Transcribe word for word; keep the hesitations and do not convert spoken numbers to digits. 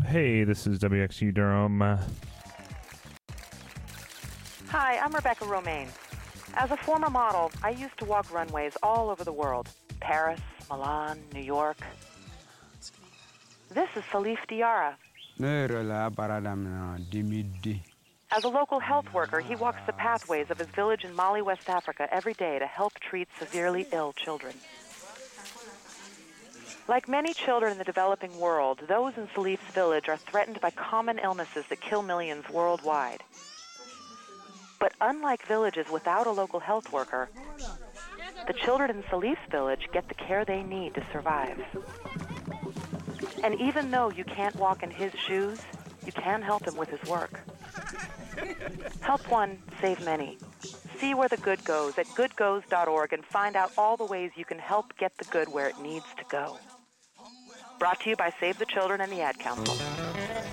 Hey, this is W X U Durham. Uh, Hi, I'm Rebecca Romaine. As a former model, I used to walk runways all over the world. Paris, Milan, New York. This is Salif Diarra. As a local health worker, he walks the pathways of his village in Mali, West Africa every day to help treat severely ill children. Like many children in the developing world, those in Salif's village are threatened by common illnesses that kill millions worldwide. But unlike villages without a local health worker, the children in Salif's village get the care they need to survive. And even though you can't walk in his shoes, you can help him with his work. Help one, save many. See where the good goes at good goes dot org and find out all the ways you can help get the good where it needs to go. Brought to you by Save the Children and the Ad Council.